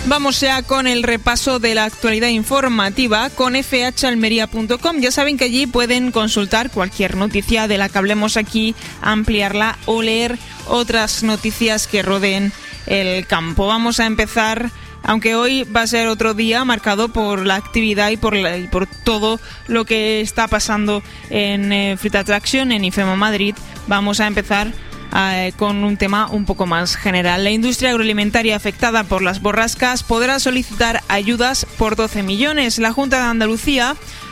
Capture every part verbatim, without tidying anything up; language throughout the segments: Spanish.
Vamos ya con el repaso de la actualidad informativa con efe hache almería punto com. Ya saben que allí pueden consultar cualquier noticia de la que hablemos aquí, ampliarla o leer otras noticias que rodeen el campo. Vamos a empezar, aunque hoy va a ser otro día marcado por la actividad y por, la, y por todo lo que está pasando en eh, Fruit Attraction, en IFEMA Madrid. Vamos a empezar Eh, con un tema un poco más general. La industria agroalimentaria afectada por las borrascas podrá solicitar ayudas por doce millones. La Junta de Andalucía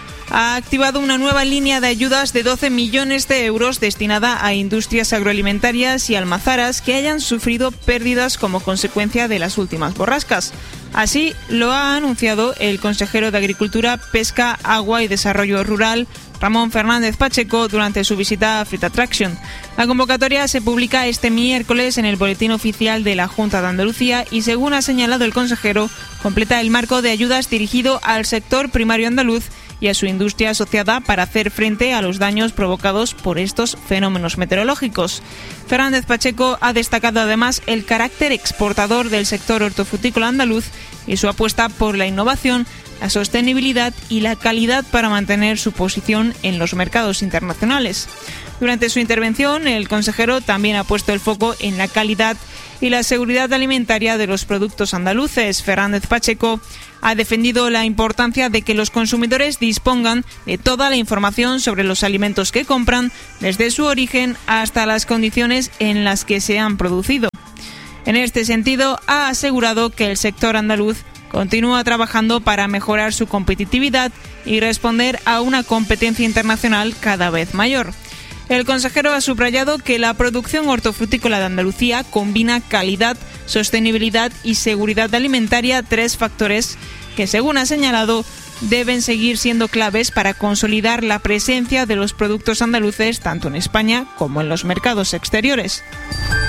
ha activado una nueva línea de ayudas de doce millones de euros destinada a industrias agroalimentarias y almazaras que hayan sufrido pérdidas como consecuencia de las últimas borrascas. Así lo ha anunciado el consejero de Agricultura, Pesca, Agua y Desarrollo Rural, Ramón Fernández Pacheco, durante su visita a Fruit Attraction. La convocatoria se publica este miércoles en el Boletín Oficial de la Junta de Andalucía y, según ha señalado el consejero, completa el marco de ayudas dirigido al sector primario andaluz y a su industria asociada para hacer frente a los daños provocados por estos fenómenos meteorológicos. Fernández Pacheco ha destacado además el carácter exportador del sector hortofrutícola andaluz y su apuesta por la innovación, la sostenibilidad y la calidad para mantener su posición en los mercados internacionales. Durante su intervención, el consejero también ha puesto el foco en la calidad y la seguridad alimentaria de los productos andaluces. Fernández Pacheco ha defendido la importancia de que los consumidores dispongan de toda la información sobre los alimentos que compran, desde su origen hasta las condiciones en las que se han producido. En este sentido, ha asegurado que el sector andaluz continúa trabajando para mejorar su competitividad y responder a una competencia internacional cada vez mayor. El consejero ha subrayado que la producción hortofrutícola de Andalucía combina calidad, sostenibilidad y seguridad alimentaria, tres factores que, según ha señalado, deben seguir siendo claves para consolidar la presencia de los productos andaluces tanto en España como en los mercados exteriores.